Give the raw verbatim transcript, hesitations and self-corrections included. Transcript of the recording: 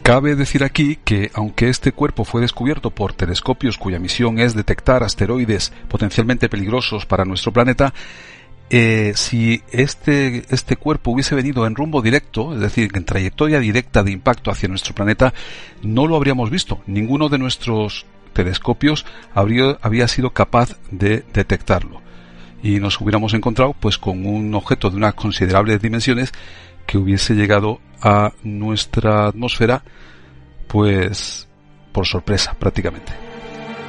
Cabe decir aquí que, aunque este cuerpo fue descubierto por telescopios cuya misión es detectar asteroides potencialmente peligrosos para nuestro planeta, eh, si este, este cuerpo hubiese venido en rumbo directo, es decir, en trayectoria directa de impacto hacia nuestro planeta, no lo habríamos visto. Ninguno de nuestros telescopios habría, había sido capaz de detectarlo. Y nos hubiéramos encontrado pues con un objeto de unas considerables dimensiones que hubiese llegado a nuestra atmósfera pues por sorpresa prácticamente.